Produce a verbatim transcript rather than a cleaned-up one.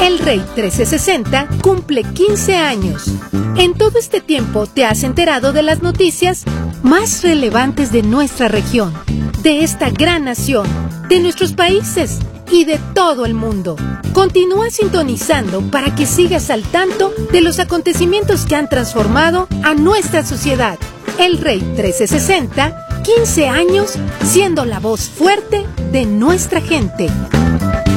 El Rey trescientos sesenta cumple quince años. En todo este tiempo te has enterado de las noticias más relevantes de nuestra región, de esta gran nación, de nuestros países y de todo el mundo. Continúa sintonizando para que sigas al tanto de los acontecimientos que han transformado a nuestra sociedad. El Rey trescientos sesenta, quince años siendo la voz fuerte de nuestra gente.